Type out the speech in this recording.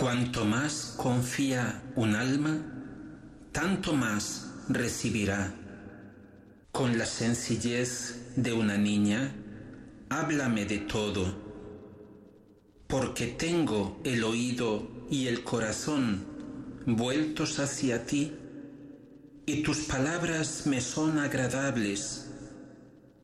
Cuanto más confía un alma, tanto más recibirá. Con la sencillez de una niña, háblame de todo, porque tengo el oído y el corazón vueltos hacia ti, y tus palabras me son agradables,